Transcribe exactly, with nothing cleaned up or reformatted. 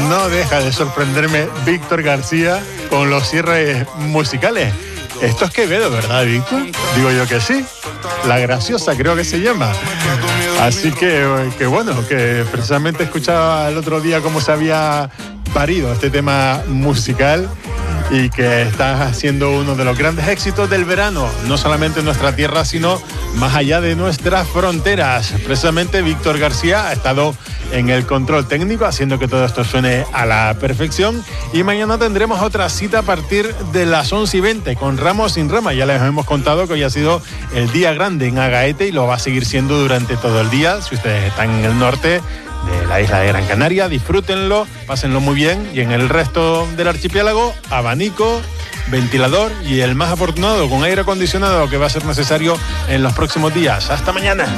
no deja de sorprenderme Víctor García con los cierres musicales. Esto es Quevedo, ¿verdad, Víctor? Digo yo que sí. La Graciosa creo que se llama. Así que, que bueno, que precisamente escuchaba el otro día cómo se había parido este tema musical y que está siendo uno de los grandes éxitos del verano, no solamente en nuestra tierra, sino más allá de nuestras fronteras. Precisamente Víctor García ha estado en el control técnico, haciendo que todo esto suene a la perfección. Y mañana tendremos otra cita a partir de las once y veinte con Ramos sin Rama. Ya les hemos contado que hoy ha sido el día grande en Agaete y lo va a seguir siendo durante todo el día. Si ustedes están en el norte de la isla de Gran Canaria, disfrútenlo, pásenlo muy bien, y en el resto del archipiélago, abanico, ventilador y el más afortunado con aire acondicionado, que va a ser necesario en los próximos días. Hasta mañana.